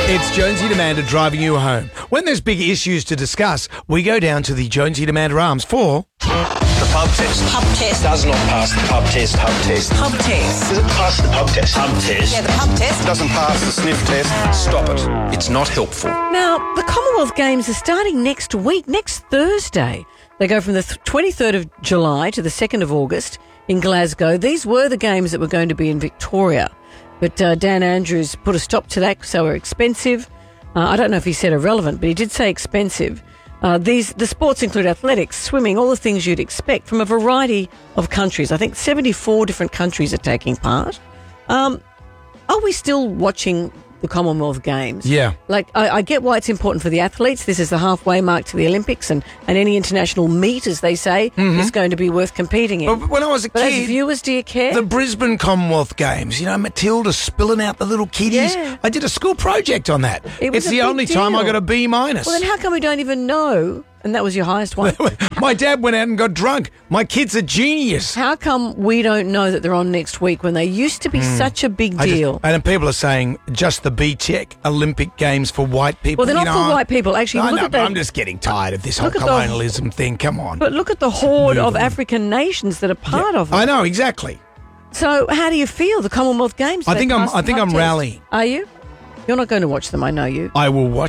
It's Jonesy Demander driving you home. When there's big issues to discuss, we go down to the Jonesy Demander Arms for... The pub test. Pub test. Does not pass the pub test. Pub test. Pub test. Does it pass the pub test? Pub test. Yeah, the pub test. Doesn't pass the sniff test. Stop it. It's not helpful. Now, the Commonwealth Games are starting next week, next Thursday. They go from the 23rd of July to the 2nd of August in Glasgow. These were the games that were going to be in Victoria, but Dan Andrews put a stop to that because they were expensive. I don't know if he said irrelevant, but he did say expensive. The sports include athletics, swimming, all the things you'd expect from a variety of countries. I think 74 different countries are taking part. Are we still watching the Commonwealth Games? Yeah. Like, I get why it's important for the athletes. This is the halfway mark to the Olympics, and any international meet, as they say, is going to be worth competing in. But when I was a But kid... as viewers, do you care? The Brisbane Commonwealth Games, Matilda spilling out the little kiddies. Yeah. I did a school project on that. It was It's a the big only time I deal. got a B-. Well, then how come we don't even know? And that was your highest one. My dad went out and got drunk. My kid's a genius. How come we don't know that they're on next week when they used to be such a big deal? And then people are saying just the B-Tech Olympic Games for white people. Well, they're not for white people. Actually, I look know, at but that. I'm just getting tired of this whole Look at the- colonialism thing. Come on. But look at the horde move of on. African nations that are part of it. I know, exactly. So, how do you feel? The Commonwealth Games? I They think passed the I'm pub test. rallying. Are you? You're not going to watch them. I know you. I will watch